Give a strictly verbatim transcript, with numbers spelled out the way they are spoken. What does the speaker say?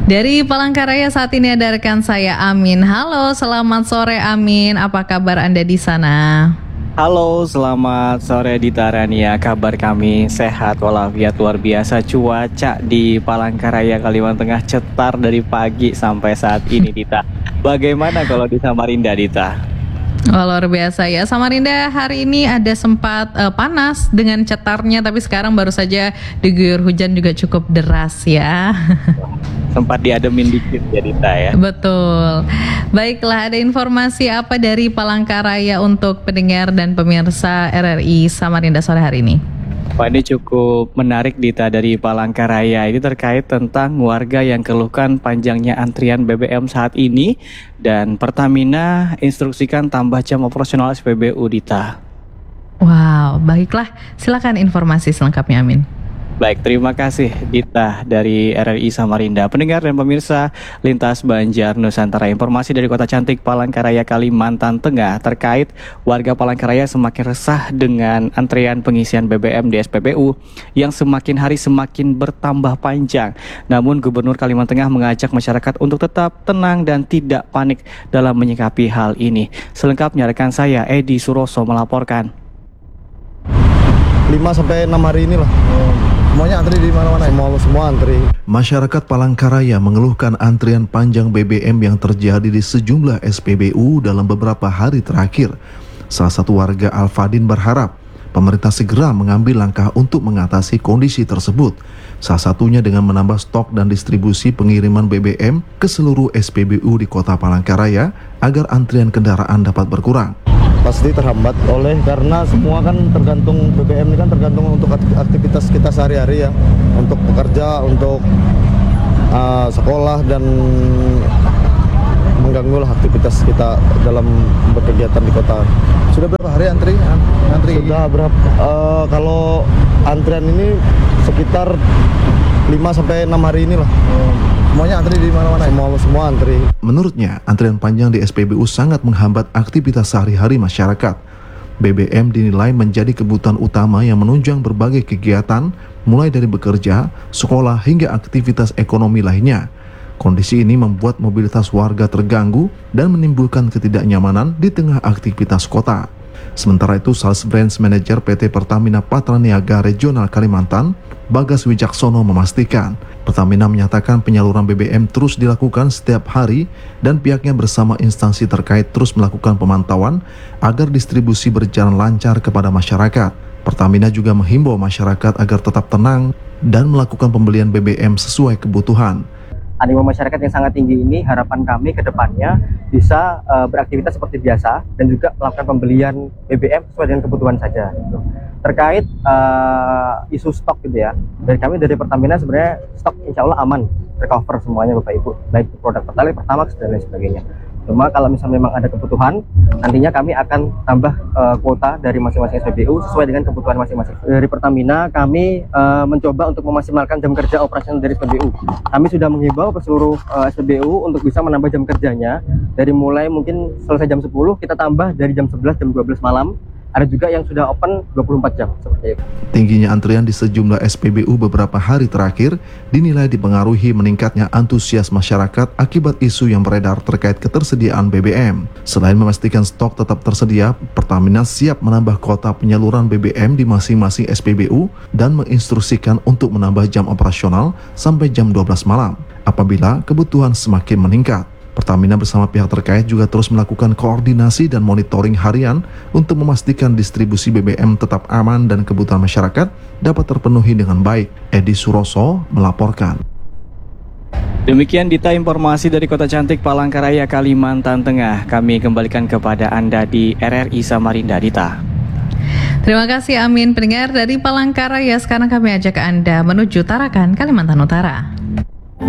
Dari Palangkaraya saat ini ada rekan saya Amin. Halo, selamat sore Amin. Apa kabar Anda di sana? Halo, selamat sore Dita Rania. Kabar kami sehat walafiat, luar biasa. Cuaca di Palangkaraya, Kalimantan Tengah cetar dari pagi sampai saat ini, Dita. Bagaimana kalau di Samarinda, Dita? Oh, luar biasa ya. Samarinda hari ini ada sempat uh, panas dengan cetarnya, tapi sekarang baru saja diguyur hujan juga cukup deras ya. Sempat diademin dikit ya, Dita ya. Betul. Baiklah, ada informasi apa dari Palangkaraya untuk pendengar dan pemirsa R R I Samarinda sore hari ini? Wah, ini cukup menarik, Dita, dari Palangkaraya. Ini terkait tentang warga yang keluhkan panjangnya antrian B B M saat ini, dan Pertamina instruksikan tambah jam operasional S P B U, Dita. Wow, baiklah. Silakan informasi selengkapnya, Amin. Baik, terima kasih Dita dari R R I Samarinda. Pendengar dan pemirsa Lintas Banjar Nusantara, informasi dari Kota Cantik Palangkaraya, Kalimantan Tengah terkait warga Palangkaraya semakin resah dengan antrean pengisian B B M di S P B U yang semakin hari semakin bertambah panjang. Namun Gubernur Kalimantan Tengah mengajak masyarakat untuk tetap tenang dan tidak panik dalam menyikapi hal ini. Selengkapnya rekan saya Edi Suroso melaporkan. lima sampai enam hari inilah. Semuanya antri di mana-mana. Semua semua antri. Masyarakat Palangkaraya mengeluhkan antrian panjang B B M yang terjadi di sejumlah S P B U dalam beberapa hari terakhir. Salah satu warga Al-Fadin berharap pemerintah segera mengambil langkah untuk mengatasi kondisi tersebut. Salah satunya dengan menambah stok dan distribusi pengiriman B B M ke seluruh S P B U di Kota Palangkaraya agar antrian kendaraan dapat berkurang. Pasti terhambat oleh karena semua kan tergantung B B M ini kan tergantung untuk aktivitas kita sehari-hari ya, untuk bekerja, untuk uh, sekolah dan mengganggu lah aktivitas kita dalam berkegiatan di kota. Sudah berapa hari antri? Antri Sudah berapa? Uh, kalau antrian ini sekitar lima sampai enam hari inilah. Semuanya antri di mana-mana. Semua semua antri. Menurutnya, antrian panjang di S P B U sangat menghambat aktivitas sehari-hari masyarakat. B B M dinilai menjadi kebutuhan utama yang menunjang berbagai kegiatan, mulai dari bekerja, sekolah, hingga aktivitas ekonomi lainnya. Kondisi ini membuat mobilitas warga terganggu dan menimbulkan ketidaknyamanan di tengah aktivitas kota. Sementara itu, Sales Branch Manager P T Pertamina Patraniaga Regional Kalimantan, Bagas Wijaksono memastikan Pertamina menyatakan penyaluran B B M terus dilakukan setiap hari dan pihaknya bersama instansi terkait terus melakukan pemantauan agar distribusi berjalan lancar kepada masyarakat. Pertamina juga menghimbau masyarakat agar tetap tenang dan melakukan pembelian B B M sesuai kebutuhan. Animo masyarakat yang sangat tinggi ini, harapan kami ke depannya bisa uh, beraktivitas seperti biasa dan juga melakukan pembelian B B M sesuai dengan kebutuhan saja. Gitu. Terkait uh, isu stok gitu ya, dari kami dari Pertamina sebenarnya stok insya Allah aman, recover semuanya Bapak Ibu, baik produk Pertalite, Pertamax dan lain sebagainya. Cuma kalau misalnya memang ada kebutuhan, nantinya kami akan tambah uh, kuota dari masing-masing S P B U sesuai dengan kebutuhan masing-masing. Dari Pertamina kami uh, mencoba untuk memaksimalkan jam kerja operasional dari S P B U. Kami sudah menghimbau ke seluruh uh, S P B U untuk bisa menambah jam kerjanya dari mulai mungkin selesai jam sepuluh, kita tambah dari jam sebelas, jam dua belas malam. Ada juga yang sudah open dua puluh empat jam seperti itu. Tingginya antrian di sejumlah S P B U beberapa hari terakhir dinilai dipengaruhi meningkatnya antusias masyarakat akibat isu yang beredar terkait ketersediaan B B M. Selain memastikan stok tetap tersedia, Pertamina siap menambah kuota penyaluran B B M di masing-masing S P B U dan menginstruksikan untuk menambah jam operasional sampai jam dua belas malam apabila kebutuhan semakin meningkat. Pertamina bersama pihak terkait juga terus melakukan koordinasi dan monitoring harian untuk memastikan distribusi B B M tetap aman dan kebutuhan masyarakat dapat terpenuhi dengan baik. Edi Suroso melaporkan. Demikian Dita informasi dari Kota Cantik Palangkaraya, Kalimantan Tengah. Kami kembalikan kepada Anda di R R I Samarinda, Dita. Terima kasih Amin. Pendengar dari Palangkaraya, sekarang kami ajak Anda menuju Tarakan, Kalimantan Utara.